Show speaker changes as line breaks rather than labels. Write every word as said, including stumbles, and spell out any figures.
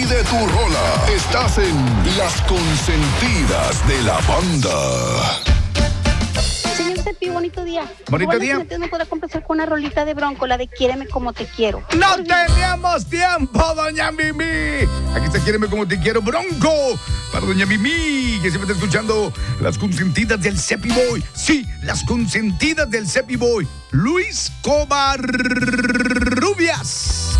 Pide tu rola. Estás en Las Consentidas de la Banda.
Señor Cepi, bonito día.
Bonito
Igual
día.
¿Me podrá complacer con una rolita de Bronco, la de Quiéreme como te quiero?
¡No teníamos tiempo, doña Mimi! Aquí está Quiéreme como te quiero, Bronco. Para doña Mimi, que siempre está escuchando Las Consentidas del Cepi Boy. Sí, Las Consentidas del Cepi Boy. Luis Covarrubias.